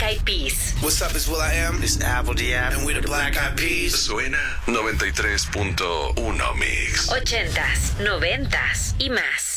Eyed Peas. What's up, it's will.i.am. It's Apple Diab. And we're the Black Eyed Peas. Suena 93.1 Mix. 80s, 90s y más.